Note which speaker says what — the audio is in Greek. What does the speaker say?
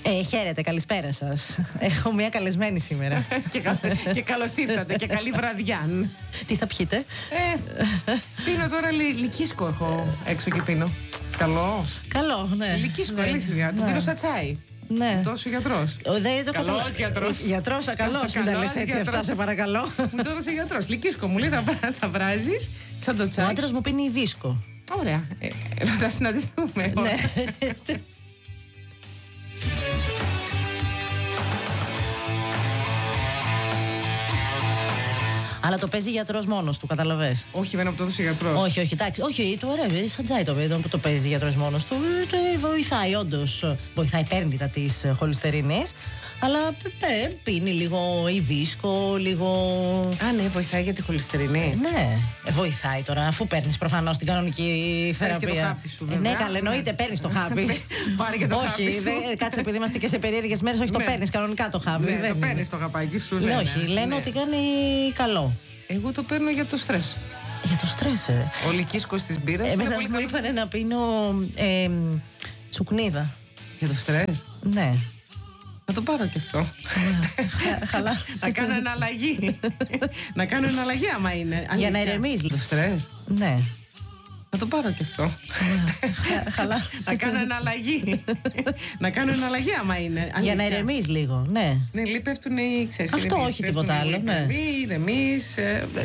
Speaker 1: Χαίρετε, καλησπέρα σας. Έχω μια καλεσμένη σήμερα.
Speaker 2: Και καλώς ήρθατε και καλή βραδιά.
Speaker 1: Τι θα πιείτε?
Speaker 2: Πίνω τώρα λυκίσκο, έχω έξω και πίνω. Καλό.
Speaker 1: Καλό, ναι.
Speaker 2: Λυκίσκο, αλήθεια. Το πίνω σαν τσάι.
Speaker 1: Ναι.
Speaker 2: Τόσο γιατρός. Καλός γιατρός.
Speaker 1: Γιατρός, ακαλός. Μην τα λες έτσι αυτά, σε παρακαλώ.
Speaker 2: Μου το έδωσε γιατρός. Λυκίσκο μου λέει, θα βράζεις σαν το
Speaker 1: Ο
Speaker 2: τσάι.
Speaker 1: άντρας μου πίνει βίσκο.
Speaker 2: Ωραία. Θα συναντηθούμε.
Speaker 1: Ναι. Αλλά το παίζει γιατρός μόνος του, καταλαβες.
Speaker 2: Όχι, δεν το έδωσε γιατρός.
Speaker 1: Όχι, εντάξει. Όχι, του ωραία, σαν τζάι το παίζει γιατρός μόνος του. Βοηθάει, όντως. Βοηθάει, παίρνει τα της χολυστερίνης. Αλλά πίνει λίγο βίσκο, λίγο.
Speaker 2: Α, ναι, βοηθάει για τη χολυστερινή.
Speaker 1: Ναι, βοηθάει τώρα, αφού παίρνεις προφανώς την κανονική θεραπεία.
Speaker 2: Και το χάπι σου, βέβαια.
Speaker 1: Ναι, καλά, εννοείται, παίρνεις το χάπι.
Speaker 2: Πάρε και το χάπι.
Speaker 1: Όχι, κάτσε, επειδή είμαστε και σε περίεργες μέρες, όχι, το παίρνεις κανονικά το χάπι.
Speaker 2: Ναι, το παίρνεις το χαπάκι σου.
Speaker 1: Ναι, όχι, λένε ότι κάνει καλό.
Speaker 2: Εγώ το παίρνω για το στρες.
Speaker 1: Για το στρες,
Speaker 2: Ο λυκίσκος της μπύρας.
Speaker 1: Εμένα μου είπανε να πίνω τσουκνίδα.
Speaker 2: Για το στρες.
Speaker 1: Ναι.
Speaker 2: Θα το πάρω και αυτό.
Speaker 1: Χαλά.
Speaker 2: Να κάνω εναλλαγή. Να κάνω εναλλαγή άμα είναι.
Speaker 1: Για να ηρεμείς.
Speaker 2: Το στρες.
Speaker 1: Ναι.
Speaker 2: Θα το πάρω και αυτό.
Speaker 1: Χαλά.
Speaker 2: Να κάνω εναλλαγή. Να κάνω εναλλαγή άμα είναι.
Speaker 1: Για να ηρεμείς λίγο, ναι.
Speaker 2: Ναι, πέφτουν οι ξέρεις.
Speaker 1: Αυτό, όχι τίποτα άλλο. Ναι.
Speaker 2: Ηρεμείς.